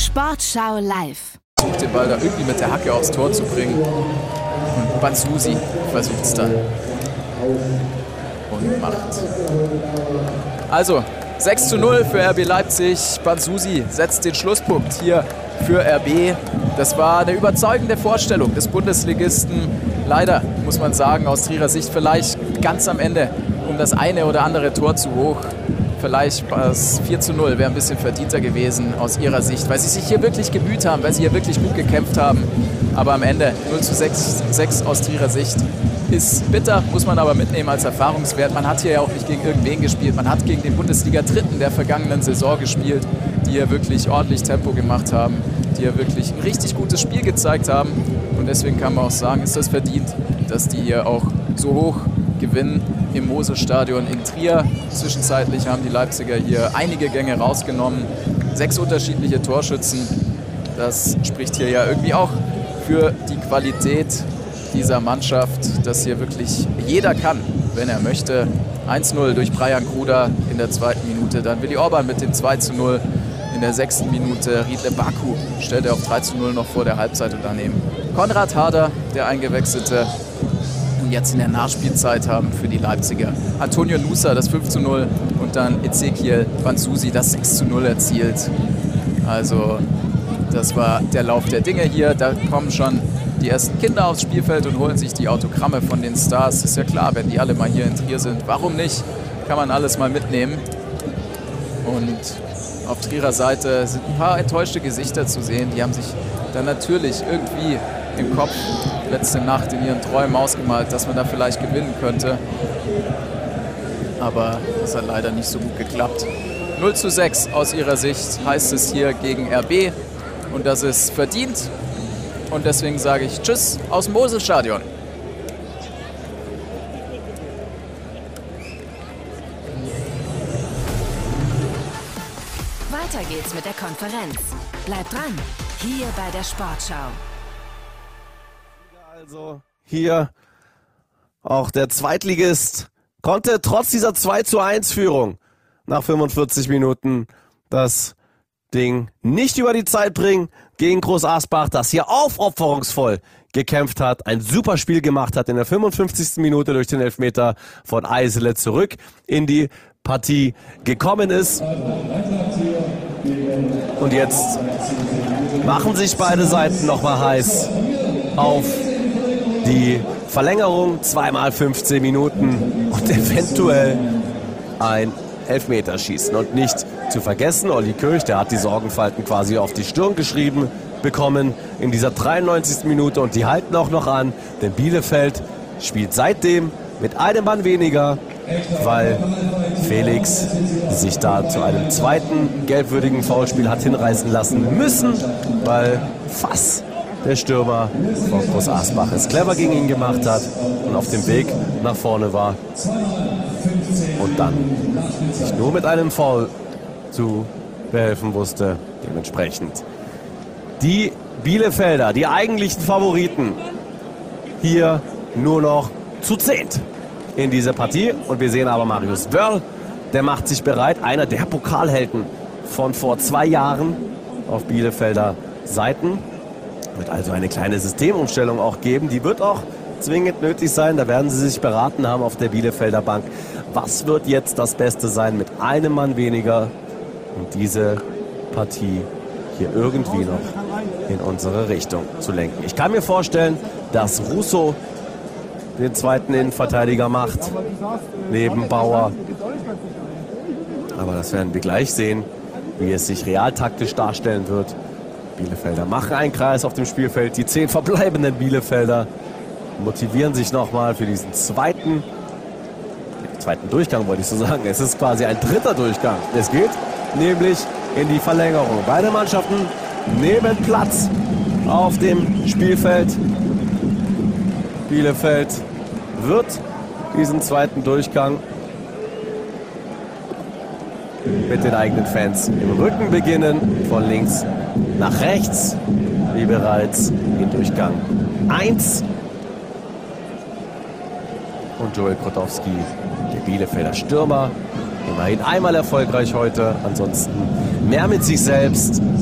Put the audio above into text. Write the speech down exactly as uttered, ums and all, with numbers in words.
Sportschau live. Versucht den Ball da irgendwie mit der Hacke aufs Tor zu bringen. Und Banzusi versucht es dann. Und macht. Also, sechs zu null für R B Leipzig. Banzusi setzt den Schlusspunkt hier für R B. Das war eine überzeugende Vorstellung des Bundesligisten. Leider, muss man sagen, aus Trierer Sicht vielleicht ganz am Ende um das eine oder andere Tor zu hoch. Vielleicht war es vier zu null, wäre ein bisschen verdienter gewesen aus ihrer Sicht, weil sie sich hier wirklich gemüht haben, weil sie hier wirklich gut gekämpft haben. Aber am Ende null zu sechs aus Trierer Sicht ist bitter, muss man aber mitnehmen als Erfahrungswert. Man hat hier ja auch nicht gegen irgendwen gespielt, man hat gegen den Bundesliga-Dritten der vergangenen Saison gespielt, die hier wirklich ordentlich Tempo gemacht haben, die hier wirklich ein richtig gutes Spiel gezeigt haben. Und deswegen kann man auch sagen, ist das verdient, dass die hier auch so hoch gewinnen im Mosel-Stadion in Trier. Zwischenzeitlich haben die Leipziger hier einige Gänge rausgenommen. Sechs unterschiedliche Torschützen. Das spricht hier ja irgendwie auch für die Qualität dieser Mannschaft, dass hier wirklich jeder kann, wenn er möchte. eins zu null durch Brian Gruda in der zweiten Minute. Dann Willi Orban mit dem zwei zu null in der sechsten Minute. Riedle Baku stellt er auf drei zu null noch vor der Halbzeit und daneben Konrad Harder, der Eingewechselte. Und jetzt in der Nachspielzeit haben für die Leipziger Antonio Nusa das fünf zu null und dann Ezekiel Banzusi das sechs zu null erzielt. Also das war der Lauf der Dinge hier. Da kommen schon die ersten Kinder aufs Spielfeld und holen sich die Autogramme von den Stars. Ist ja klar, wenn die alle mal hier in Trier sind. Warum nicht? Kann man alles mal mitnehmen. Und auf Trierer Seite sind ein paar enttäuschte Gesichter zu sehen. Die haben sich dann natürlich irgendwie im Kopf letzte Nacht in ihren Träumen ausgemalt, dass man da vielleicht gewinnen könnte. Aber das hat leider nicht so gut geklappt. null zu sechs aus ihrer Sicht heißt es hier gegen R B. Und das ist verdient. Und deswegen sage ich Tschüss aus dem Mosel-Stadion. Weiter geht's mit der Konferenz. Bleibt dran, hier bei der Sportschau. Also hier auch der Zweitligist konnte trotz dieser zwei zu eins Führung nach fünfundvierzig Minuten das Ding nicht über die Zeit bringen gegen Groß Asbach, das hier aufopferungsvoll gekämpft hat, ein super Spiel gemacht hat, in der fünfundfünfzigsten Minute durch den Elfmeter von Eisele zurück in die Partie gekommen ist. Und jetzt machen sich beide Seiten nochmal heiß auf die Verlängerung, zweimal fünfzehn Minuten und eventuell ein Elfmeterschießen. Und nicht zu vergessen, Olli Kirch, der hat die Sorgenfalten quasi auf die Stirn geschrieben bekommen in dieser dreiundneunzigsten Minute und die halten auch noch an, denn Bielefeld spielt seitdem mit einem Mann weniger, weil Felix sich da zu einem zweiten gelbwürdigen Foulspiel hat hinreißen lassen müssen, weil Fass, der Stürmer von Groß Asbach, es clever gegen ihn gemacht hat und auf dem Weg nach vorne war und dann sich nur mit einem Foul zu behelfen wusste. Dementsprechend die Bielefelder, die eigentlichen Favoriten, hier nur noch zu zehnt in dieser Partie. Und wir sehen aber Marius Wörl, der macht sich bereit, einer der Pokalhelden von vor zwei Jahren auf Bielefelder Seiten. Wird also eine kleine Systemumstellung auch geben. Die wird auch zwingend nötig sein. Da werden sie sich beraten haben auf der Bielefelder Bank. Was wird jetzt das Beste sein, mit einem Mann weniger und diese Partie hier irgendwie noch in unsere Richtung zu lenken? Ich kann mir vorstellen, dass Russo den zweiten Innenverteidiger macht, neben Bauer. Aber das werden wir gleich sehen, wie es sich realtaktisch darstellen wird. Bielefelder machen einen Kreis auf dem Spielfeld. Die zehn verbleibenden Bielefelder motivieren sich nochmal für diesen zweiten, zweiten Durchgang, wollte ich so sagen. Es ist quasi ein dritter Durchgang. Es geht nämlich in die Verlängerung. Beide Mannschaften nehmen Platz auf dem Spielfeld. Bielefeld wird diesen zweiten Durchgang mit den eigenen Fans im Rücken beginnen. Von links nach rechts, wie bereits in Durchgang eins. Und Joel Krotowski, der Bielefelder Stürmer, immerhin einmal erfolgreich heute. Ansonsten mehr mit sich selbst